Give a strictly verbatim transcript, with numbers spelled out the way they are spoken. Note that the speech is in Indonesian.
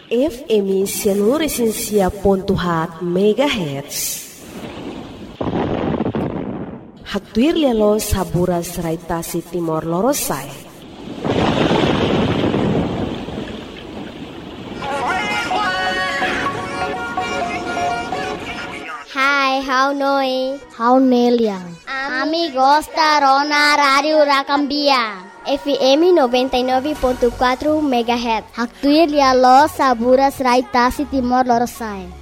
F M Sianuresensia pontuhat megahertz. Haktuir lelo saburas raitasi Timor Lorosai. Hai, how noi? How neliang? Amigos da Rona Radio Racambia. F M noventa e nove ponto quatro megahertz. Haktuir lelo saburas raitasi Timor Lorosai.